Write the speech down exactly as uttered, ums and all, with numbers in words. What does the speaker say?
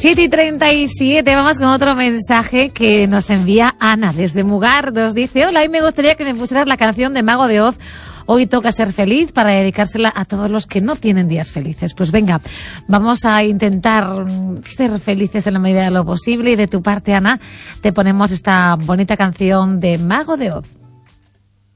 siete y treinta y siete, vamos con otro mensaje que nos envía Ana desde Mugardos. Dice: hola, y me gustaría que me pusieras la canción de Mago de Oz. Hoy toca ser feliz, para dedicársela a todos los que no tienen días felices. Pues venga, vamos a intentar ser felices en la medida de lo posible, y de tu parte, Ana, te ponemos esta bonita canción de Mago de Oz.